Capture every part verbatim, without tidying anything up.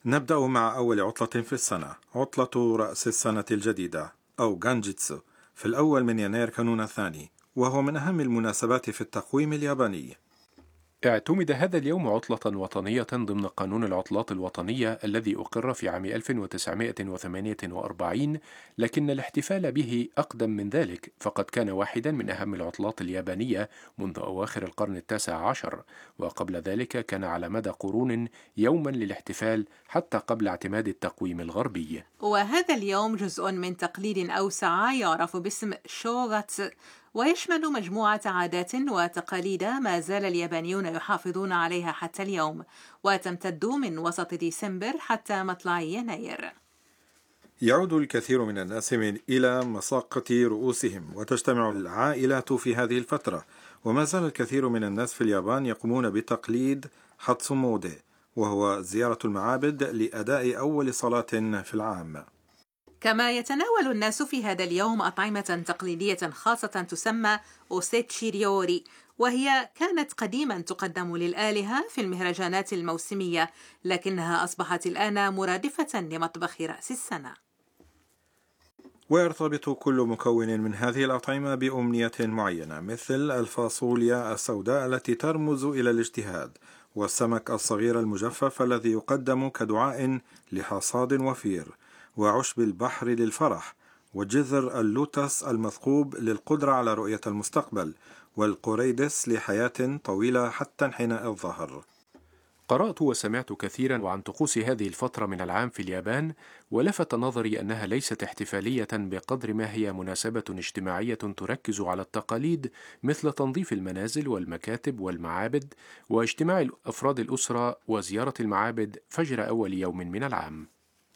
نبدأ مع أول عطلة في السنة، عطلة رأس السنة الجديدة أو جانجيتسو في الأول من يناير كانون الثاني، وهو من أهم المناسبات في التقويم الياباني. اعتمد هذا اليوم عطلة وطنية ضمن قانون العطلات الوطنية الذي أقر في عام ألف وتسعمائة وثمانية وأربعين، لكن الاحتفال به أقدم من ذلك، فقد كان واحدا من أهم العطلات اليابانية منذ أواخر القرن التاسع عشر، وقبل ذلك كان على مدى قرون يوما للاحتفال حتى قبل اعتماد التقويم الغربي. وهذا اليوم جزء من تقليد أوسع يعرف باسم شوغاتس، ويشمل مجموعة عادات وتقاليد ما زال اليابانيون يحافظون عليها حتى اليوم، وتمتد من وسط ديسمبر حتى مطلع يناير. يعود الكثير من الناس من إلى مساقط رؤوسهم، وتجتمع العائلات في هذه الفترة، وما زال الكثير من الناس في اليابان يقومون بتقليد هاتسومودي، وهو زيارة المعابد لأداء أول صلاة في العام. كما يتناول الناس في هذا اليوم أطعمة تقليدية خاصة تسمى أوسيتشي ريوري، وهي كانت قديما تقدم للآلهة في المهرجانات الموسمية، لكنها أصبحت الآن مرادفة لمطبخ رأس السنة. ويرتبط كل مكون من هذه الأطعمة بأمنية معينة، مثل الفاصوليا السوداء التي ترمز إلى الاجتهاد، والسمك الصغير المجفف الذي يقدم كدعاء لحصاد وفير، وعشب البحر للفرح، وجذر اللوتس المثقوب للقدرة على رؤية المستقبل، والقريدس لحياة طويلة حتى انحناء الظهر. قرأت وسمعت كثيرا عن طقوس هذه الفترة من العام في اليابان، ولفت نظري أنها ليست احتفالية بقدر ما هي مناسبة اجتماعية تركز على التقاليد مثل تنظيف المنازل والمكاتب والمعابد، واجتماع أفراد الأسرة وزيارة المعابد فجر أول يوم من العام.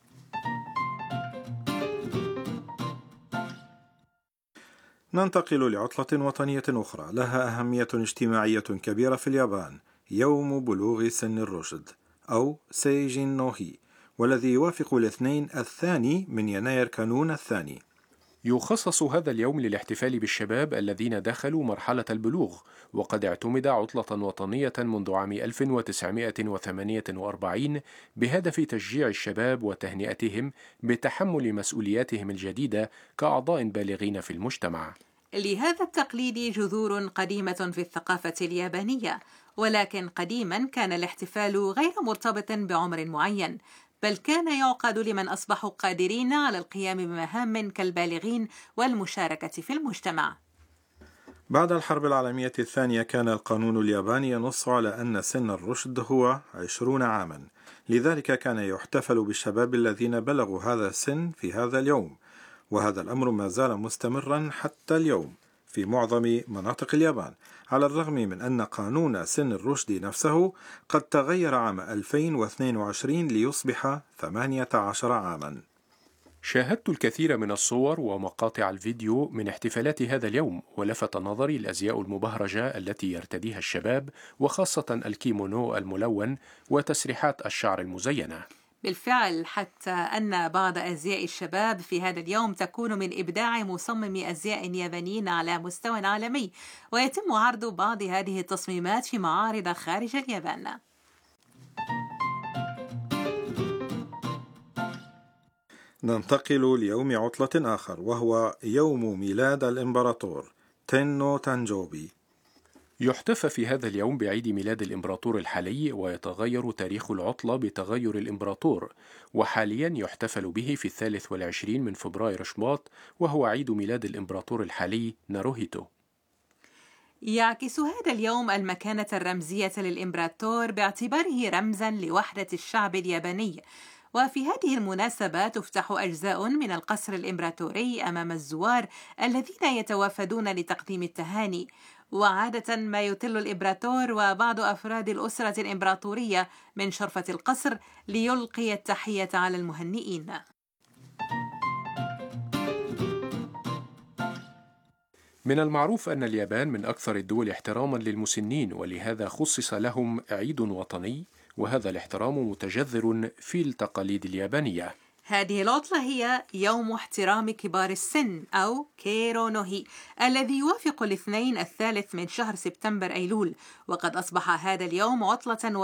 ننتقل لعطلة وطنية أخرى لها أهمية اجتماعية كبيرة في اليابان، يوم بلوغ سن الرشد أو سيجين نوهي، والذي يوافق الاثنين الثاني من يناير كانون الثاني. يخصص هذا اليوم للاحتفال بالشباب الذين دخلوا مرحلة البلوغ، وقد اعتمد عطلة وطنية منذ عام ألف وتسعمائة وثمانية وأربعين بهدف تشجيع الشباب وتهنئتهم بتحمل مسؤولياتهم الجديدة كأعضاء بالغين في المجتمع. لهذا التقليد جذور قديمة في الثقافة اليابانية، ولكن قديما كان الاحتفال غير مرتبط بعمر معين، بل كان يعقد لمن أصبحوا قادرين على القيام بمهام كالبالغين والمشاركة في المجتمع. بعد الحرب العالمية الثانية كان القانون الياباني ينص على أن سن الرشد هو عشرون عاما، لذلك كان يحتفل بالشباب الذين بلغوا هذا السن في هذا اليوم، وهذا الأمر ما زال مستمرا حتى اليوم في معظم مناطق اليابان، على الرغم من أن قانون سن الرشد نفسه قد تغير عام ألفين واثنين وعشرين ليصبح ثمانية عشر عاما. شاهدت الكثير من الصور ومقاطع الفيديو من احتفالات هذا اليوم، ولفت نظري الأزياء المبهرجة التي يرتديها الشباب، وخاصة الكيمونو الملون وتسريحات الشعر المزينة. بالفعل، حتى أن بعض أزياء الشباب في هذا اليوم تكون من إبداع مصممي أزياء يابانيين على مستوى عالمي، ويتم عرض بعض هذه التصميمات في معارض خارج اليابان. ننتقل ليوم عطلة آخر، وهو يوم ميلاد الإمبراطور تينو تانجوبي. يحتفى في هذا اليوم بعيد ميلاد الإمبراطور الحالي، ويتغير تاريخ العطلة بتغير الإمبراطور، وحاليا يحتفل به في الثالث والعشرين من فبراير شباط، وهو عيد ميلاد الإمبراطور الحالي ناروهيتو. يعكس هذا اليوم المكانة الرمزية للإمبراطور باعتباره رمزا لوحدة الشعب الياباني، وفي هذه المناسبة تفتح أجزاء من القصر الإمبراطوري أمام الزوار الذين يتوافدون لتقديم التهاني، وعادة ما يطل الإمبراطور وبعض أفراد الأسرة الإمبراطورية من شرفة القصر ليلقي التحية على المهنئين. من المعروف أن اليابان من أكثر الدول احتراما للمسنين، ولهذا خصص لهم عيد وطني، وهذا الاحترام متجذر في التقاليد اليابانية. هذه العطلة هي يوم احترام كبار السن أو كيرو نوهي، الذي يوافق الاثنين الثالث من شهر سبتمبر أيلول، وقد أصبح هذا اليوم عطلة